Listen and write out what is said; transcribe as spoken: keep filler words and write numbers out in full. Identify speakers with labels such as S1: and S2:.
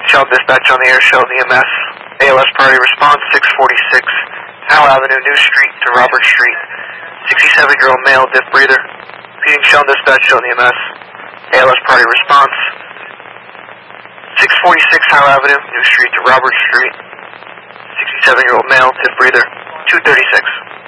S1: Child dispatch on the air, Shell E M S. A L S priority response, six forty-six Howell Avenue, New Street to Robert Street. sixty-seven-year-old male, diff breather. Repeating Shell dispatch, Shell E M S. A L S priority response, six forty-six Howell Avenue, New Street to Robert Street. sixty-seven-year-old male, diff breather. two thirty-six